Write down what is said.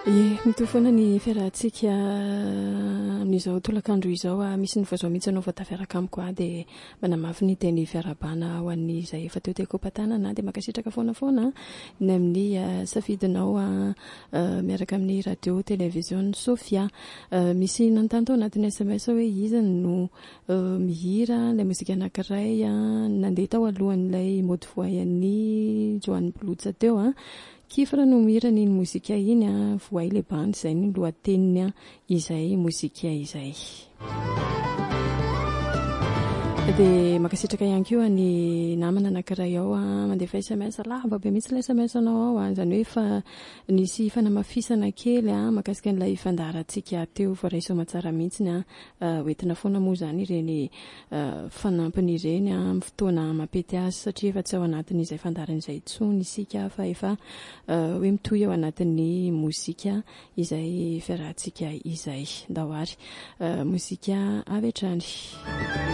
Mitohy foana ny fiarahantsika amin'izao tolakandro izao misy ny voazao mihitsy anao voatafiaraka amiko dia manamafy ny teny fiarabana ho an'ny izay efa teo tekopatana dia makasitraka foana ny amin'ny safidinao miaraka amin'ny radio télévision Sofia. Misy nanontany tao anatin'ny SMS hoe iza no mihira ilay mozika anankiray nandeha tao alohan'ilay mode voayan'ny Joanny Boloja teo Kifra no mihira ny mozika iny voay le band izay ny lohateniny izay mozika izay. Dia makasitraka ihany koa ny namana anankiray ao mandefa SMS lava be mihitsy ilay SMS anao ao izany hoe fa nisy fanamafisana kely makasika an'ilay fandaharantsika teo voaraisy matsara mihitsy hoentina foana moa izany ireny fanampiny ireny amin'ny fotoana mampety azy satria efa tsy ao anatin'izay fandaharan'izay intsony isika fa efa hoe mitohy ao anatin'ny mozika izay fiarahantsika izay. Dahoary mozika avy hatrany.